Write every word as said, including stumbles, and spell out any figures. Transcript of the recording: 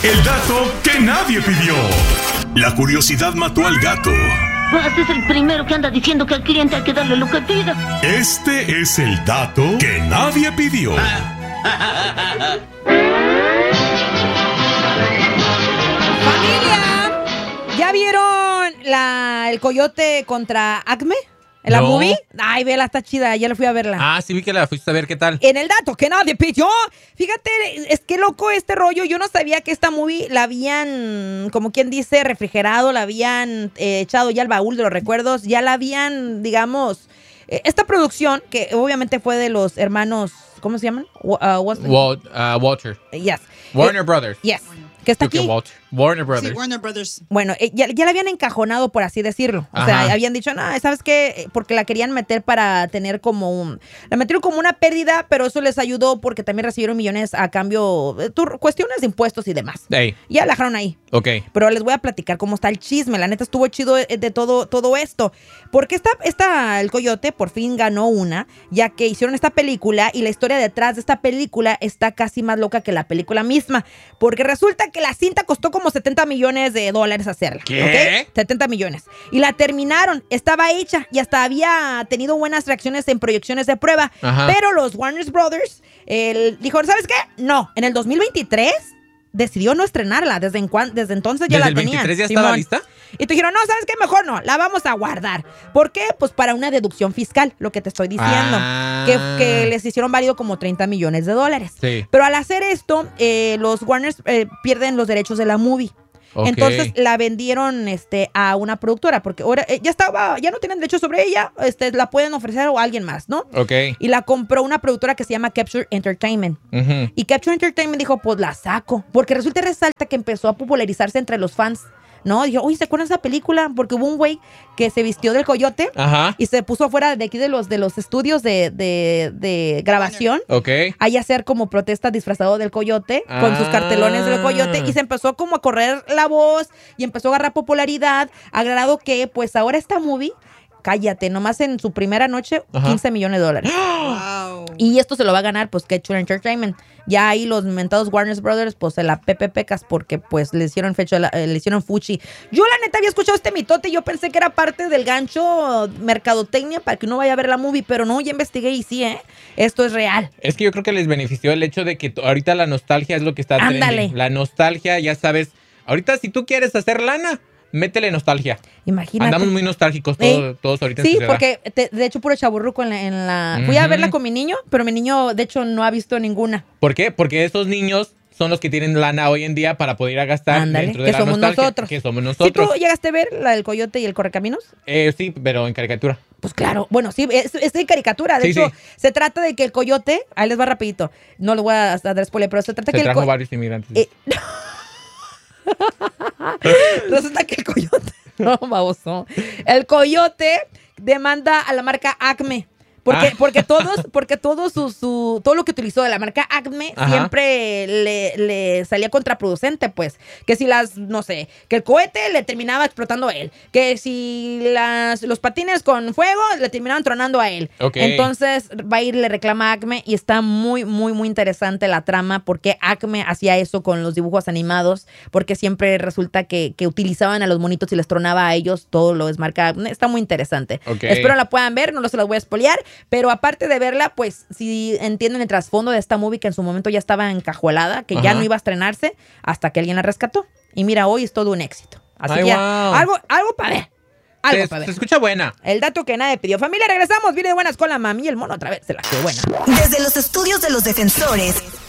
El dato que nadie pidió. La curiosidad mató al gato. Este es el primero que anda diciendo que al cliente hay que darle lo que pida. Este es el dato que nadie pidió. ¡Familia! ¿Ya vieron la, el Coyote contra Acme? ¿En la No. movie? Ay, vela, está chida. Ya la fui a verla. Ah, sí vi que la fuiste a ver, ¿qué tal? En el dato que nadie pidió. Fíjate, es que loco este rollo. Yo no sabía que esta movie la habían, como quien dice, refrigerado, la habían eh, echado ya al baúl de los recuerdos, ya la habían, digamos, eh, esta producción, que obviamente fue de los hermanos, ¿cómo se llaman? Wa- uh, what's the- Walt, uh, Walter. Yes. Warner Eh, Brothers. Yes. Que está Creo que aquí. Walter. Warner Brothers. Sí, Warner Brothers. Bueno, eh, ya, ya la habían encajonado, por así decirlo. O Ajá. sea, habían dicho, no, ¿sabes qué? Porque la querían meter para tener como un... La metieron como una pérdida, pero eso les ayudó porque también recibieron millones a cambio de tur- cuestiones de impuestos y demás. Ey, Ya la dejaron ahí. ok. Pero les voy a platicar cómo está el chisme. La neta estuvo chido de, de todo, todo esto. Porque esta, esta, el Coyote por fin ganó una, ya que hicieron esta película y la historia detrás de esta película está casi más loca que la película misma. Porque resulta que la cinta costó como setenta millones de dólares hacerla. ¿Qué? ¿Ok? setenta millones. Y la terminaron. Estaba hecha y hasta había tenido buenas reacciones en proyecciones de prueba. Ajá. Pero los Warner Brothers el, dijo, ¿sabes qué? No, en el dos mil veintitrés decidió no estrenarla. Desde, en cuan- desde entonces ya ¿Desde la el tenían. veintitrés ya estaba Simón. lista? Y te dijeron, no, ¿sabes qué? Mejor no, la vamos a guardar. ¿Por qué? Pues para una deducción fiscal, lo que te estoy diciendo. Ah. Que, que les hicieron válido como treinta millones de dólares. Sí. Pero al hacer esto, eh, los Warners eh, pierden los derechos de la movie. Ok. Entonces la vendieron este, a una productora, porque ahora eh, ya estaba, ya no tienen derecho sobre ella, este, la pueden ofrecer a alguien más, ¿no? Ok. Y la compró una productora que se llama Capture Entertainment. Ujú. Y Capture Entertainment dijo, pues la saco. Porque resulta y resalta que empezó a popularizarse entre los fans. ¿No? Dijo, oye, ¿se acuerdan de esa película? Porque hubo un güey que se vistió del coyote Ajá. y se puso afuera de aquí de los, de los estudios de, de, de grabación. Ok. Ahí a hacer como protesta disfrazado del coyote, con sus Ah. cartelones del coyote, y se empezó como a correr la voz y empezó a agarrar popularidad, a grado que, pues ahora esta movie, cállate, nomás en su primera noche, Ajá. quince millones de dólares. Wow. Y esto se lo va a ganar, pues, Capture Entertainment. Ya ahí los mentados Warner Brothers, pues, se la pepe pecas porque, pues, le hicieron fecho, eh, le hicieron fuchi. Yo, la neta, había escuchado este mitote y yo pensé que era parte del gancho mercadotecnia para que uno vaya a ver la movie, pero no, ya investigué y sí, ¿eh? Esto es real. Es que yo creo que les benefició el hecho de que t- ahorita la nostalgia es lo que está Ándale. trending. La nostalgia, ya sabes. Ahorita si tú quieres hacer lana, métele nostalgia. Imagínate. Andamos muy nostálgicos todos, Ey. todos ahorita en Sí, sociedad. porque te- de hecho puro chaburruco en la, en la... Fui a Ujú. verla con mi niño, pero mi niño de hecho no ha visto ninguna. ¿Por qué? Porque esos niños son los que tienen lana hoy en día para poder ir a gastar Ándale, dentro de que la somos nostalgia, nosotros. Que somos ¿Sí nosotros. tú llegaste a ver la del coyote y el correcaminos? Eh, sí, pero en caricatura. Pues claro, bueno, sí, es, es de caricatura. De Sí, hecho, sí. se trata de que el coyote, ahí les va rapidito, no les voy a dar spoiler, pero se trata Se que el trajo co- varios inmigrantes. eh, resulta que el coyote, no, baboso, el coyote demanda a la marca Acme. Porque, Ah. porque todos, porque todo su, su, todo lo que utilizó de la marca Acme Ajá. siempre le, le salía contraproducente, pues. Que si las, no sé, que el cohete le terminaba explotando a él. Que si las, los patines con fuego le terminaban tronando a él. Ok. Entonces va a ir, le reclama a Acme y está muy, muy, muy interesante la trama porque Acme hacía eso con los dibujos animados porque siempre resulta que, que utilizaban a los monitos y les tronaba a ellos. Todo lo es marca Acme. Está muy interesante. Ok. Espero la puedan ver, no los se las voy a spoilear. Pero aparte de verla, pues si entienden el trasfondo de esta movie que en su momento ya estaba encajuelada, que ya Ajá. no iba a estrenarse hasta que alguien la rescató. Y mira, hoy es todo un éxito. Así Ay, que ya, wow. algo, algo para ver. Algo Se, para ver. se escucha buena. El dato que nadie pidió. Familia, regresamos. Viene de buenas con la mami y el mono otra vez. Se la quedó buena. Desde los estudios de los defensores,